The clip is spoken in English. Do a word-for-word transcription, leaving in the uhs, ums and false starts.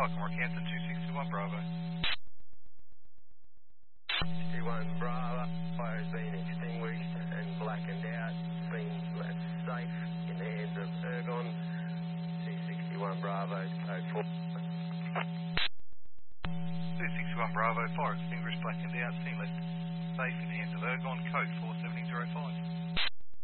Sycamore, Canton two sixty-one Bravo. sixty-one Bravo, fire has been extinguished and blackened out. It's been left safe in the hands of Ergon. C sixty-one Bravo, code four. two sixty-one Bravo, fire extinguished, blackened out, scene left safe in the hands of Ergon, code four seven zero five.